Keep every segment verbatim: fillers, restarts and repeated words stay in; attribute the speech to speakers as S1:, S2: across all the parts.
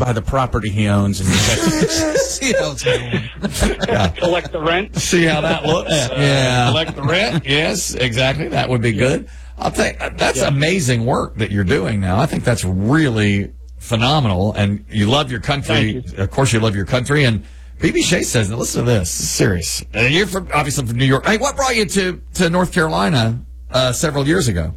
S1: by the property he owns and see how it's going.
S2: Yeah. Collect the rent.
S3: See how that looks. Uh,
S1: yeah.
S3: Collect the rent. Yes, exactly. That would be good. I'll think that's yeah. amazing work that you're doing now. I think that's really phenomenal. And you love your country.
S2: You.
S3: Of course, you love your country. And B B Shea says, now listen to this. This is serious. Uh, you're from, obviously from New York. Hey, what brought you to, to North Carolina uh, several years ago?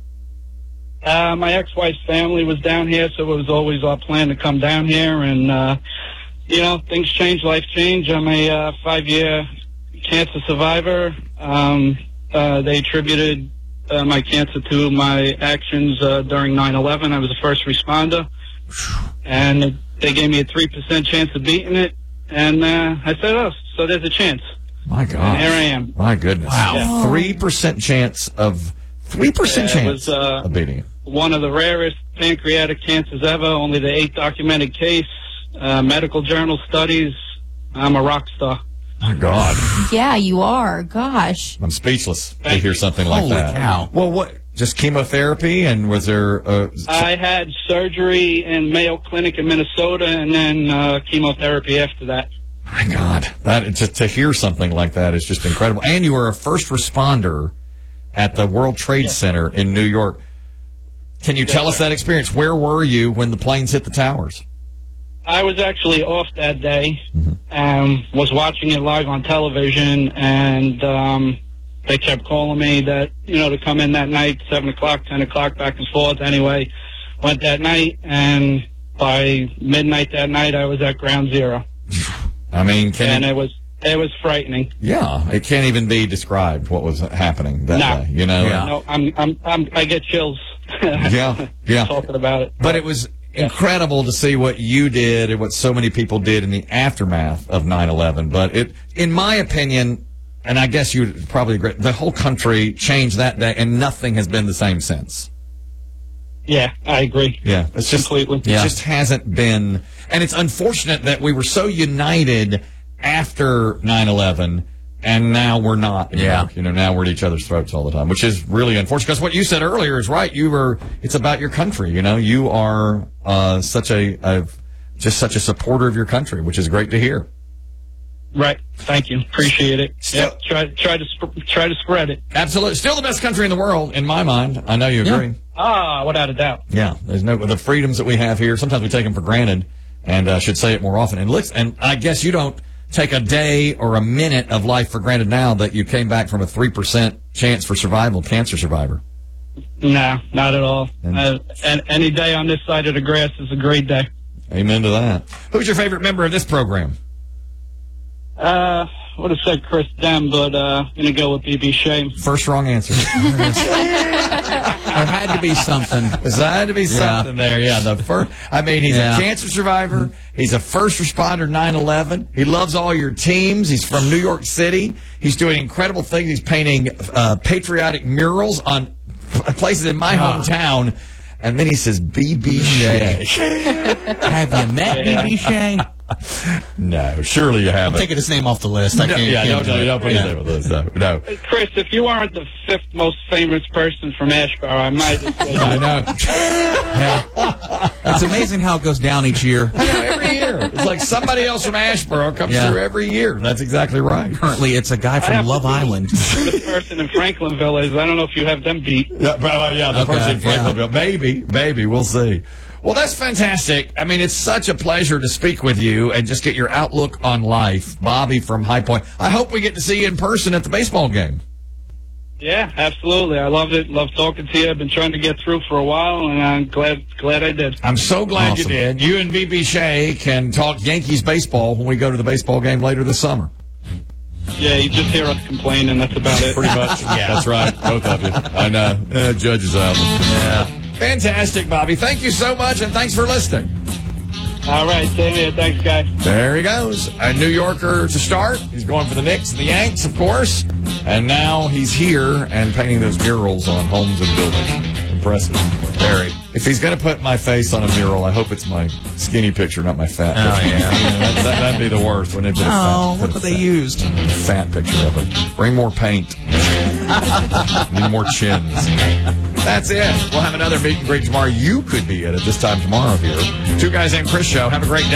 S2: Uh, my ex-wife's family was down here, so it was always our plan to come down here. And, uh, you know, things change, life change. I'm a uh, five-year cancer survivor. Um, uh, they attributed uh, my cancer to my actions uh, during nine eleven. I was a first responder. And they gave me a three percent chance of beating it. And uh, I said, oh, so there's a chance.
S3: My God.
S2: And here I am.
S3: My goodness.
S1: Wow.
S2: Yeah.
S3: three percent chance of, three percent
S2: Yeah, it
S3: chance
S2: was, uh,
S3: of beating it.
S2: One of the rarest pancreatic cancers ever, only the eighth documented case. Uh, medical journal studies. I'm a rock star.
S3: My God.
S4: Yeah, you are. Gosh.
S3: I'm speechless to hear something like
S1: Holy
S3: that.
S1: cow.
S3: Well, what? Just chemotherapy, and was there? Uh,
S2: I had surgery in Mayo Clinic in Minnesota, and then uh, chemotherapy after that.
S3: My God, that just to hear something like that is just incredible. And you were a first responder at the World Trade
S2: yes.
S3: Center in New York. Can you
S2: yes,
S3: tell us
S2: sir.
S3: that experience? Where were you when the planes hit the towers?
S2: I was actually off that day,
S3: Mm-hmm.
S2: and was watching it live on television, and um, they kept calling me that, you know, to come in that night, seven o'clock, ten o'clock, back and forth. Anyway, went that night, and by midnight that night, I was at ground zero.
S3: I mean, can
S2: And
S3: you,
S2: it was it was frightening.
S3: yeah, it can't even be described what was happening that
S2: No.
S3: day. You know,
S1: Yeah.
S2: No, I'm, I'm, I'm, I get chills.
S3: yeah, yeah.
S2: Talking about it.
S3: But it was incredible to see what you did and what so many people did in the aftermath of nine eleven. But it, in my opinion, and I guess you would probably agree, the whole country changed that day, and nothing has been the same since.
S2: Yeah, I agree.
S3: Yeah, it's just
S2: Completely.
S3: It
S1: Yeah.
S3: just hasn't been, and it's unfortunate that we were so united after nine eleven, and now we're not. anymore.
S1: Yeah.
S3: You know, now we're at each other's throats all the time, which is really unfortunate. Because what you said earlier is right. You were. It's about your country. You know, you are uh, such a, a just such a supporter of your country, which is great to hear.
S2: Right. Thank you. Appreciate it.
S3: Still-
S2: Yep. Try, try to sp- try to spread it.
S3: Absolutely, still the best country in the world in my mind. I know you agree.
S2: Ah, without a doubt.
S3: Yeah, there's no the freedoms that we have here. Sometimes we take them for granted, and uh, should say it more often. And listen, and I guess you don't take a day or a minute of life for granted now that you came back from a three percent chance for survival, cancer survivor.
S2: No, not at all.
S3: And-
S2: Uh, and any day on this side of the grass is a great day.
S3: Amen to that. Who's your favorite member of this program?
S2: Uh, would have said Chris Dem, but uh, gonna go with B B Shea.
S3: First wrong answer.
S1: There had to be something.
S3: There had to be something there. Yeah, the first. I mean, he's
S1: Yeah.
S3: a cancer survivor. He's a first responder. nine eleven. He loves all your teams. He's from New York City. He's doing incredible things. He's painting uh, patriotic murals on places in my hometown. And then he says, B B Shea.
S1: Have you met B B Shea?
S3: No, surely you haven't.
S1: I'm taking his name off the list. I
S3: No,
S1: can't.
S3: yeah,
S1: can't
S3: don't,
S1: do it.
S3: don't put
S1: Yeah.
S3: his name on the list. No, no.
S2: Chris, if you aren't the fifth most famous person from Asheboro, I might just say
S3: I know.
S1: Yeah. It's amazing how it goes down each year.
S3: I know, every year. It's like somebody else from Asheboro comes
S1: Yeah.
S3: through every year. That's exactly right.
S1: Currently, it's a guy
S2: I have
S1: from
S2: to
S1: Love
S2: see
S1: Island.
S2: The person in Franklinville is. I don't know if you have them beat.
S3: Yeah, but, uh, yeah the
S1: Okay,
S3: person in
S1: yeah.
S3: Franklinville. Maybe, maybe. We'll see. Well, that's fantastic. I mean, it's such a pleasure to speak with you and just get your outlook on life. Bobby from High Point. I hope we get to see you in person at the baseball game.
S2: Yeah, absolutely. I love it. Love talking to you. I've been trying to get through for a while, and I'm glad glad I did.
S3: I'm so glad
S1: Awesome.
S3: you did. You and B B Shea can talk Yankees baseball when we go to the baseball game later this summer.
S2: Yeah, you just hear us complaining. That's about it.
S3: Pretty much. Yeah, that's right. Both of you. I know. Uh, Judge's out. Yeah. Fantastic, Bobby. Thank you so much, and thanks for listening.
S2: All right, same here. Thanks, guys.
S3: There he goes. A New Yorker to start. He's going for the Knicks and the Yanks, of course. And now he's here and painting those murals on homes and buildings. Impressive. Very. If he's going to put my face on a mural, I hope it's my skinny picture, not my fat
S1: Oh,
S3: picture.
S1: yeah.
S3: that, that, that'd be the worst when it's a
S1: Oh,
S3: fat,
S1: look what they used.
S3: fat picture of it. Bring more paint. Need more chins. That's it. We'll have another meet and greet tomorrow. You could be at it this time tomorrow here. Two Guys and Chris show. Have a great day.